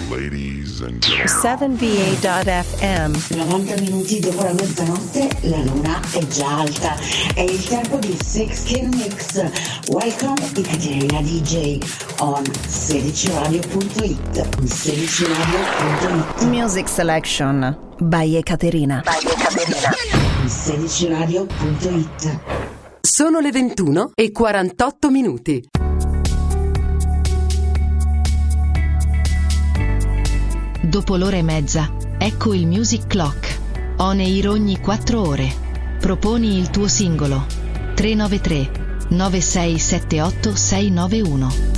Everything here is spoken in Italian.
Ladies and gentlemen. 7va.fm. 90 minuti dopo la mezzanotte la luna è già alta. È il tempo di 16 Mix. Welcome Ekaterina DJ on 16radio.it. 16radio.it. Music Selection by Ekaterina. 16radio.it. Sono le 21:48. Dopo l'ora e mezza, ecco il Music Clock. On air ogni 4 ore. Proponi il tuo singolo. 393 9678 691.